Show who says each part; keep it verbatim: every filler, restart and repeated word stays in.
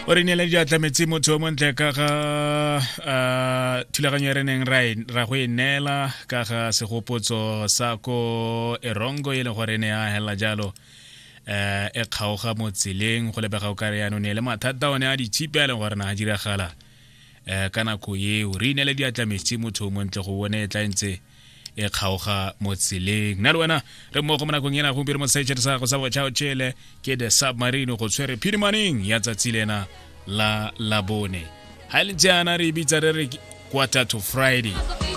Speaker 1: o re nele dia tlametse motho o montle ka ga a thulaganyo re neng ra go inela ka ga segopotso sa ko Erongo ile gore ne a hela jalo eh e kgaoga mo tseleng go lebega o ka re yano ne le mathata one a dithipe le gore na dira gala eh kana ko ye o re nele dia tlametse motho o montle go bone e tla ntse e kgaoga mo tseleng nna le wena re mo go mona go ngena go bire mo search sa go sa bo chao chele ke the submarine go tshwere phirimaning ya tsatsi lena la labone ha le jana re bitsa re re quarter to Friday